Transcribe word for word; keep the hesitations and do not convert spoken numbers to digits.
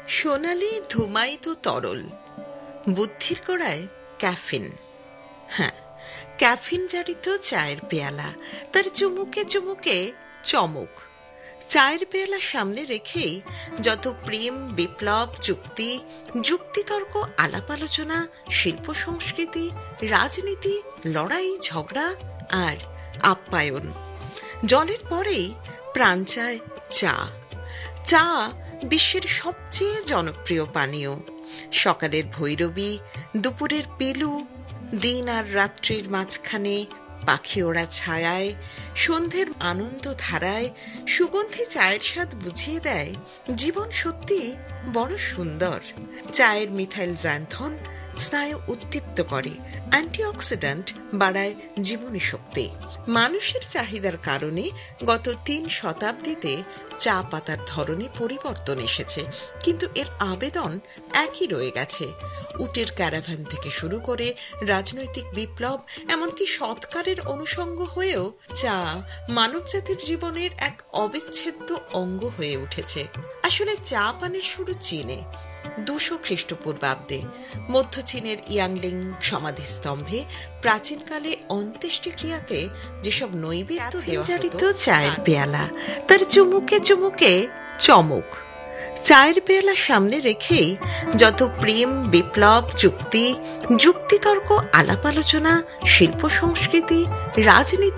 সোনালি ধুমায়িত তরল, বুদ্ধির গোড়ায় ক্যাফিন। হ্যাঁ, ক্যাফিন জারিত চায়ের পেয়ালা, তার চুমুকে চুমুকে চমক। চায়ের পেয়ালা সামনে রেখেই যত প্রেম, বিপ্লব, চুক্তি, যুক্তিতর্ক, আলাপ আলোচনা, শিল্প সংস্কৃতি, রাজনীতি, লড়াই, ঝগড়া আর আপ্যায়ন। জলের পরেই প্রাণ চায় চা। চা বিশ্বের সবচেয়ে জনপ্রিয় পানীয়। সকালের ভৈরবী, দুপুরের পেলু, দিন আর রাত্রির মাঝখানে পাখি ওড়া ছায়ায়, সন্ধ্যের আনন্দ ধারায় সুগন্ধি চায়ের স্বাদ বুঝিয়ে দেয় জীবন সত্যি বড় সুন্দর। চায়ের মিথাইল জ্যান্থন স্নায়ু উদ্দীপ্ত করে, অ্যান্টিঅক্সিডেন্ট বাড়ায় জীবনী শক্তি। মানুষের চাহিদার কারণে গত তিন শতাব্দীতে চা পাতার ধরনে পরিবর্তন এসেছে, কিন্তু এর আবেদন একই রয়ে গেছে। উটের ক্যারাভান থেকে শুরু করে রাজনৈতিক বিপ্লব, এমনকি সৎকারের অনুষঙ্গ হয়েও চা মানবজাতির জীবনের এক অবিচ্ছেদ্য অঙ্গ হয়ে উঠেছে। আসলে চা পানের শুরু চীনে দুশো খ্রিস্টপূর্বাব্দে মধ্য চীনের ইয়াংলিং সমাধিস্তম্ভে প্রাচীনকালে অন্ত্যেষ্টিক্রিয়াতে যেসব নৈবেদ্য দেওয়া হতো, চায়ের পেয়ালা, তার চুমুকে চুমুকে চমক। চায়ের পেয়ালা সামনে রেখেই যত প্রেম, বিপ্লব, চুক্তি, যুক্তিতর্ক, আলাপ আলোচনা, শিল্প সংস্কৃতি, রাজনীতি